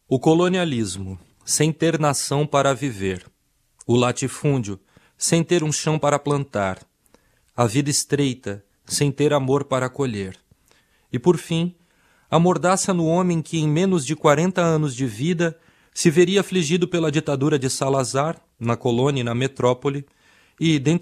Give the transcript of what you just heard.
O colonialismo, sem ter nação para viver. O latifúndio, sem ter um chão para plantar. A vida estreita, sem ter amor para colher. E, por fim, a mordaça no homem que, em menos de 40 anos de vida, se veria afligido pela ditadura de Salazar, na colônia e na metrópole, e, dentre